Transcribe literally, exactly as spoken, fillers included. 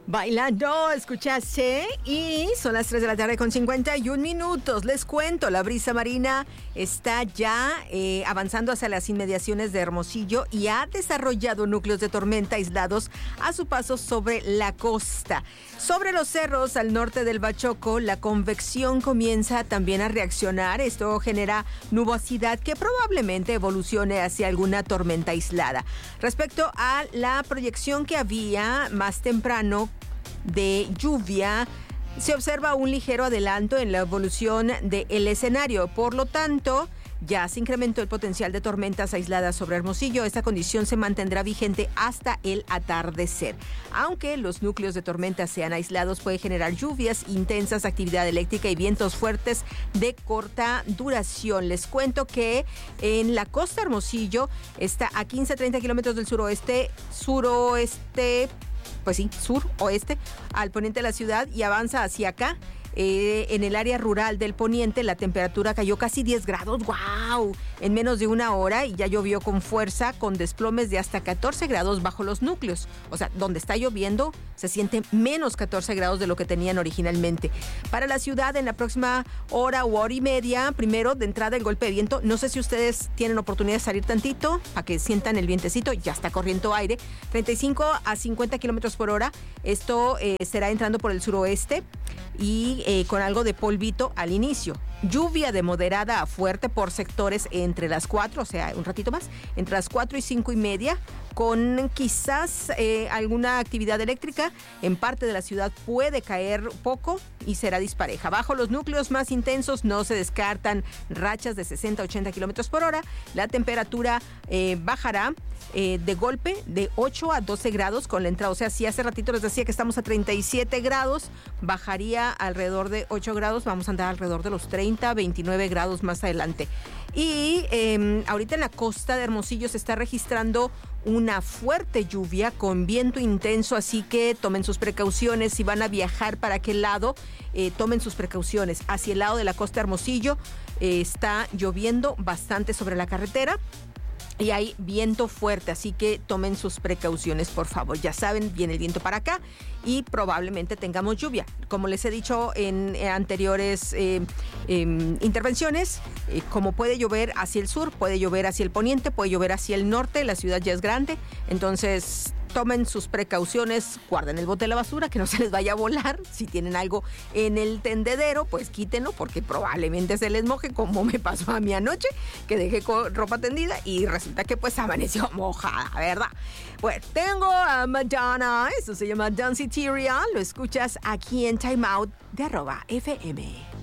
Bailando, escuchaste, y son las tres de la tarde con cincuenta y un minutos. Les cuento, la brisa marina está ya eh, avanzando hacia las inmediaciones de Hermosillo y ha desarrollado núcleos de tormenta aislados a su paso sobre la costa. Sobre los cerros al norte del Bachoco, la convección comienza también a reaccionar. Esto genera nubosidad que probablemente evolucione hacia alguna tormenta aislada. Respecto a la proyección que había más temprano de lluvia, se observa un ligero adelanto en la evolución del escenario. Por lo tanto, ya se incrementó el potencial de tormentas aisladas sobre Hermosillo. Esta condición se mantendrá vigente hasta el atardecer. Aunque los núcleos de tormentas sean aislados, puede generar lluvias intensas, actividad eléctrica y vientos fuertes de corta duración. Les cuento que en la costa Hermosillo está a quince a treinta kilómetros del suroeste, suroeste, pues sí, sur-oeste, al poniente de la ciudad, y avanza hacia acá. Eh, en el área rural del poniente la temperatura cayó casi diez grados, ¡wow!, en menos de una hora, y ya llovió con fuerza, con desplomes de hasta catorce grados bajo los núcleos. O sea, donde está lloviendo se siente menos catorce grados de lo que tenían originalmente. Para la ciudad, en la próxima hora u hora y media, primero de entrada el golpe de viento. No sé si ustedes tienen oportunidad de salir tantito para que sientan el vientecito. Ya está corriendo aire, treinta y cinco a cincuenta kilómetros por hora. Esto eh, será entrando por el suroeste y eh, con algo de polvito al inicio. Lluvia de moderada a fuerte por sectores entre las cuatro, o sea, un ratito más, entre las cuatro y cinco y media, con quizás eh, alguna actividad eléctrica. En parte de la ciudad puede caer poco y será dispareja. Bajo los núcleos más intensos no se descartan rachas de sesenta a ochenta kilómetros por hora. La temperatura eh, bajará eh, de golpe de ocho a doce grados con la entrada. O sea, si hace ratito les decía que estamos a treinta y siete grados, bajaría alrededor de ocho grados. Vamos a andar alrededor de los treinta, veintinueve grados más adelante. Y eh, ahorita en la costa de Hermosillo se está registrando una fuerte lluvia con viento intenso, así que tomen sus precauciones. Si van a viajar para aquel lado, eh, tomen sus precauciones. Hacia el lado de la costa de Hermosillo eh, está lloviendo bastante sobre la carretera y hay viento fuerte, así que tomen sus precauciones, por favor. Ya saben, viene el viento para acá y probablemente tengamos lluvia. Como les he dicho en eh, anteriores eh, eh, intervenciones, eh, como puede llover hacia el sur, puede llover hacia el poniente, puede llover hacia el norte, la ciudad ya es grande, entonces tomen sus precauciones, guarden el bote de la basura, que no se les vaya a volar. Si tienen algo en el tendedero, pues quítenlo, porque probablemente se les moje, como me pasó a mí anoche, que dejé con ropa tendida y resulta que pues amaneció mojada, ¿verdad? Bueno, tengo a Madonna, esto se llama Danceteria, lo escuchas aquí en Time Out de arroba F M.